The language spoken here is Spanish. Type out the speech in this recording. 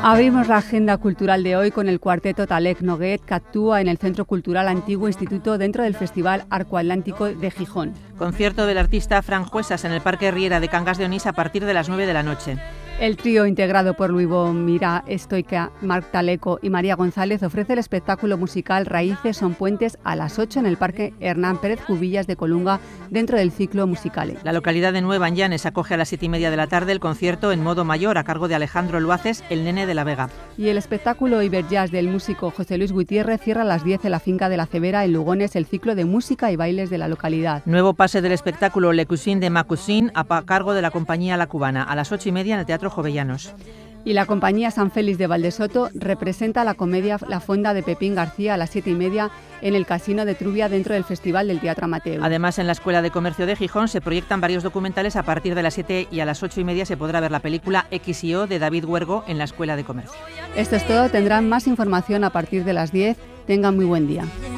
Abrimos la agenda cultural de hoy con el cuarteto Talek Noguet, que actúa en el Centro Cultural Antiguo Instituto dentro del Festival Arco Atlántico de Gijón. Concierto del artista Fran Juesas en el Parque Riera de Cangas de Onís a partir de las 9 de la noche. El trío integrado por Luivo Mira Stoica, Marc Taleco y María González ofrece el espectáculo musical Raíces son puentes a las 8 en el Parque Hernán Pérez Cubillas de Colunga dentro del ciclo Musicale. La localidad de Nueva Llanes acoge a las 7:30 de la tarde el concierto en modo mayor a cargo de Alejandro Luaces, el Nene de la Vega. Y el espectáculo Iberjazz del músico José Luis Gutiérrez cierra a las 10 en la finca de la Cebera en Lugones el ciclo de música y bailes de la localidad. Nuevo pase del espectáculo Le Cuisine de Ma Cuisine a cargo de la compañía La Cubana a las 8:30 en el Teatro Jovellanos. Y la compañía San Félix de Valdesoto representa la comedia La Fonda de Pepín García a las 7:30 en el Casino de Trubia dentro del Festival del Teatro Amateur. Además, en la Escuela de Comercio de Gijón se proyectan varios documentales a partir de las 7 y a las 8:30 se podrá ver la película X&O de David Huergo en la Escuela de Comercio. Esto es todo, tendrán más información a partir de las 10. Tengan muy buen día.